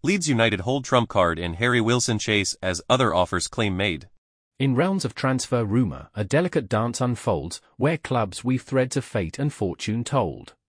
Leeds United hold trump card in Harry Wilson chase as other offers claim made. In realms of transfer rumor, a delicate dance unfolds, where clubs weave threads of fate and fortune told.